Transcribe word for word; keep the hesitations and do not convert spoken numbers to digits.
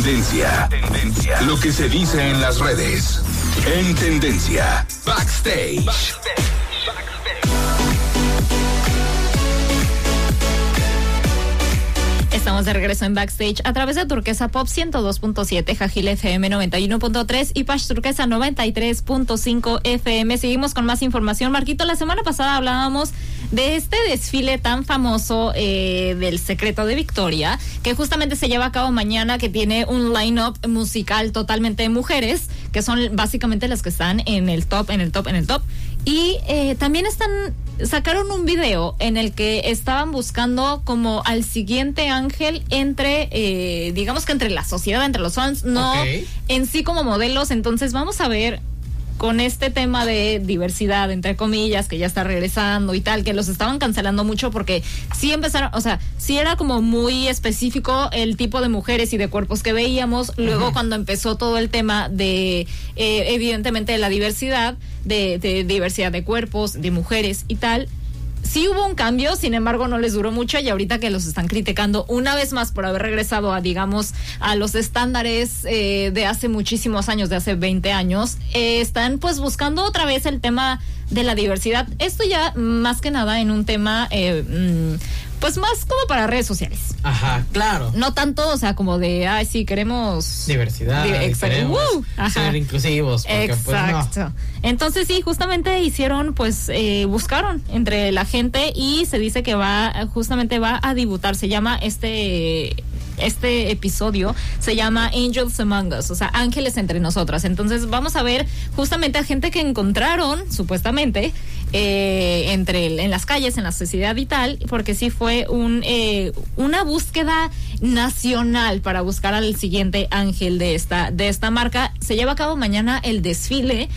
Tendencia. Tendencia. Lo que se dice en las redes. En Tendencia. Backstage. Backstage. Estamos de regreso en Backstage a través de Turquesa Pop ciento dos punto siete, Jajil F M noventa y uno punto tres y Pash Turquesa noventa y tres punto cinco F M. Seguimos con más información. Marquito, la semana pasada hablábamos de este desfile tan famoso eh, del Secreto de Victoria, que justamente se lleva a cabo mañana, que tiene un line-up musical totalmente de mujeres, que son básicamente las que están en el top, en el top, en el top. Y eh, también están, sacaron un video en el que estaban buscando como al siguiente ángel entre, eh, digamos que entre la sociedad, entre los fans, no okay. en sí como modelos. Entonces vamos a ver con este tema de diversidad, entre comillas, que ya está regresando y tal, que los estaban cancelando mucho porque sí empezaron, o sea, sí era como muy específico el tipo de mujeres y de cuerpos que veíamos. Luego uh-huh. cuando empezó todo el tema de, eh, evidentemente, de la diversidad, de, de diversidad de cuerpos, de mujeres y tal, sí hubo un cambio, sin embargo no les duró mucho, y ahorita que los están criticando una vez más por haber regresado a, digamos, a los estándares eh, de hace muchísimos años, de hace veinte años, eh, están pues buscando otra vez el tema de la diversidad. Esto ya más que nada en un tema eh, mmm, pues más como para redes sociales. Ajá, claro. No tanto, o sea, como de, ay, sí, queremos... diversidad, di- exacto, queremos uh, ser inclusivos. Porque, exacto. Pues, no. Entonces, sí, justamente hicieron, pues, eh, buscaron entre la gente y se dice que va, justamente va a debutar. Se llama este... Este episodio se llama Angels Among Us, o sea, ángeles entre nosotras. Entonces vamos a ver justamente a gente que encontraron, supuestamente, eh, entre en las calles, en la sociedad y tal, porque sí fue un eh, una búsqueda nacional para buscar al siguiente ángel de esta de esta marca. Se lleva a cabo mañana el desfile